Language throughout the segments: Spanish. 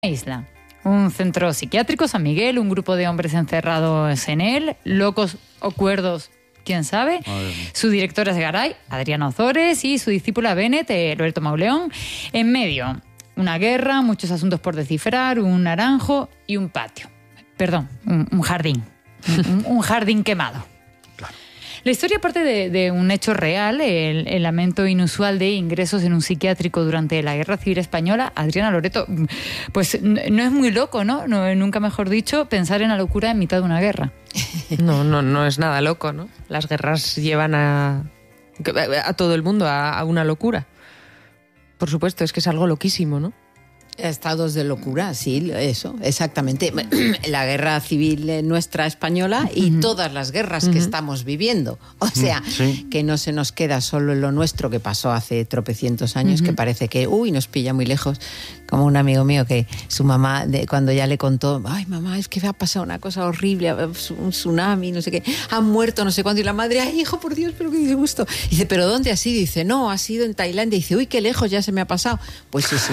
isla. Un centro psiquiátrico, San Miguel, un grupo de hombres encerrados en él, locos o cuerdos, quién sabe. Su directora es Garay, Adriana Ozores, y su discípula Bennett, Loreto Mauleón. En medio, una guerra, muchos asuntos por descifrar, un naranjo y un patio. Perdón, un jardín. un jardín quemado. La historia parte de un hecho real, el lamento inusual de ingresos en un psiquiátrico durante la Guerra Civil Española. Adriana, Loreto, pues no es muy loco, ¿no? Nunca mejor dicho, pensar en la locura en mitad de una guerra. No es nada loco, ¿no? Las guerras llevan a todo el mundo a una locura. Por supuesto, es que es algo loquísimo, ¿no? Estados de locura, sí, eso, exactamente. La guerra civil nuestra española y todas las guerras que estamos viviendo. O sea, que no se nos queda solo en lo nuestro que pasó hace tropecientos años, que parece que, nos pilla muy lejos. Como un amigo mío que su mamá, cuando ya le contó, ay mamá, es que me ha pasado una cosa horrible, un tsunami, no sé qué, han muerto no sé cuánto, y la madre, ay hijo, por Dios, pero qué disgusto. Dice, ¿pero dónde ha sido? Dice, no, ha sido en Tailandia. Dice, uy, qué lejos, ya se me ha pasado. Pues sí.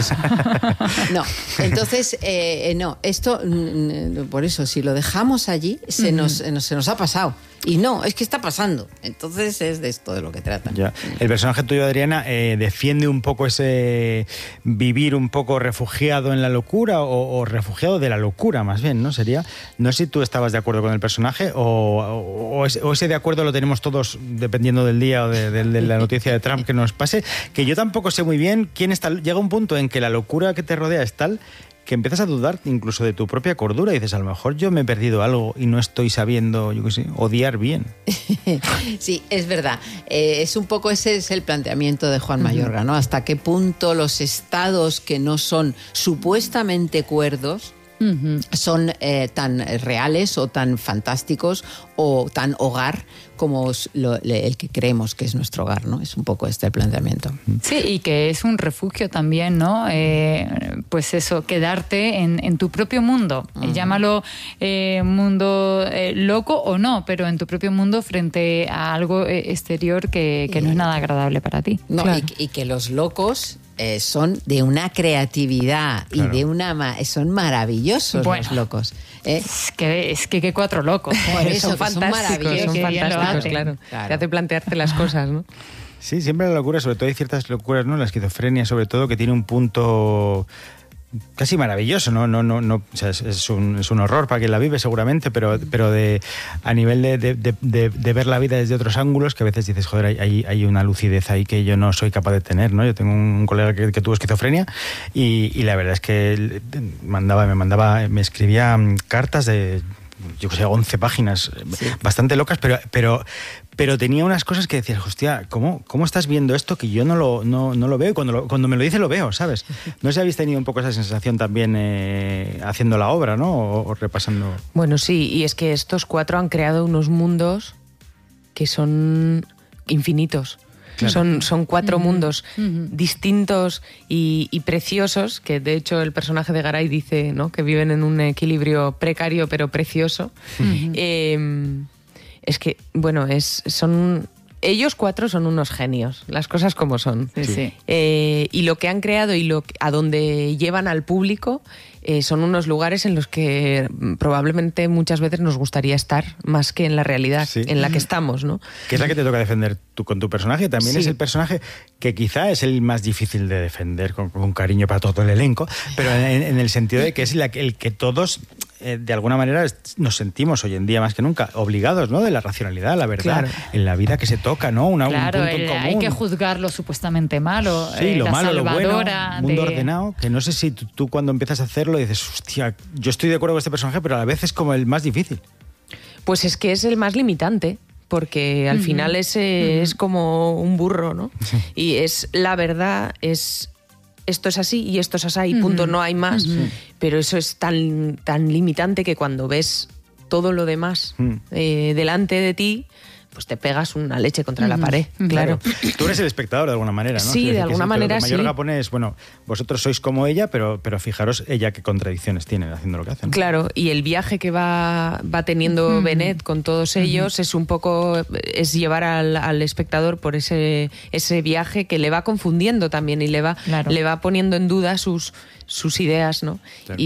No, entonces, no, esto, por eso, si lo dejamos allí, se nos ha pasado. Y no, es que está pasando. Entonces es de esto de lo que trata. Ya. El personaje tuyo, Adriana, defiende un poco ese vivir un poco refugiado en la locura o refugiado de la locura, más bien, ¿no? Sería, no sé si tú estabas de acuerdo con el personaje o ese de acuerdo lo tenemos todos dependiendo del día o de la noticia de Trump que nos pase, que yo tampoco sé muy bien quién está. Llega un punto en que la locura que te rodea es tal que empiezas a dudar incluso de tu propia cordura y dices, a lo mejor yo me he perdido algo y no estoy sabiendo, yo qué sé, odiar bien. Sí, es verdad. Es un poco ese es el planteamiento de Juan Mayorga, ¿no? Hasta qué punto los estados que no son supuestamente cuerdos son tan reales o tan fantásticos o tan hogar como el que creemos que es nuestro hogar, ¿no? Es un poco este el planteamiento. Sí, y que es un refugio también, ¿no? Pues eso, quedarte en tu propio mundo. Llámalo mundo loco o no, pero en tu propio mundo frente a algo exterior que no es nada agradable para ti. No, claro. y que los locos son de una creatividad y de son maravillosos, bueno, los locos. Es que cuatro locos. Por eso, son fantásticos, claro. Te hace plantearte las cosas, ¿no? Sí, siempre la locura, sobre todo hay ciertas locuras, ¿no? La esquizofrenia, sobre todo, que tiene un punto casi maravilloso, ¿no? O sea, es un horror para quien la vive seguramente, pero a nivel de ver la vida desde otros ángulos, que a veces dices, joder, hay una lucidez ahí que yo no soy capaz de tener, ¿no? Yo tengo un colega que tuvo esquizofrenia y la verdad es que me escribía cartas de, yo que sé, 11 páginas, bastante locas, pero tenía unas cosas que decías, hostia, ¿cómo estás viendo esto que yo no lo veo? Y cuando me lo dice lo veo, ¿sabes? No sé si habéis tenido un poco esa sensación también haciendo la obra, ¿no? O repasando. Bueno, sí, y es que estos cuatro han creado unos mundos que son infinitos. Claro. Son cuatro mundos distintos y preciosos, que de hecho el personaje de Garay dice, ¿no?, que viven en un equilibrio precario pero precioso. Es que, bueno, ellos cuatro son unos genios, las cosas como son. Sí. Y lo que han creado y a donde llevan al público son unos lugares en los que probablemente muchas veces nos gustaría estar más que en la realidad en la que estamos, ¿no? Que es la que te toca defender tú con tu personaje. También es el personaje que quizá es el más difícil de defender con cariño para todo el elenco, pero en el sentido de que es el que todos de alguna manera nos sentimos hoy en día más que nunca obligados, ¿no? De la racionalidad, la verdad, en la vida que se toca, ¿no? Un punto en común. Hay que juzgar lo supuestamente malo, lo malo, lo bueno, mundo de ordenado, que no sé si tú cuando empiezas a hacerlo dices, hostia, yo estoy de acuerdo con este personaje, pero a la vez es como el más difícil. Pues es que es el más limitante, porque al final es como un burro, ¿no? Sí. Y es la verdad, esto es así y esto es así, punto, no hay más. Pero eso es tan limitante que cuando ves todo lo demás delante de ti, pues te pegas una leche contra la pared, claro. Tú eres el espectador de alguna manera, ¿no? Sí, de alguna manera sí. Mayorga pone es, bueno, vosotros sois como ella, pero fijaros ella qué contradicciones tiene haciendo lo que hacen. Claro, y el viaje que va teniendo Bennett con todos ellos es un poco, es llevar al espectador por ese viaje que le va confundiendo también y le va poniendo en duda sus ideas, ¿no? Sí.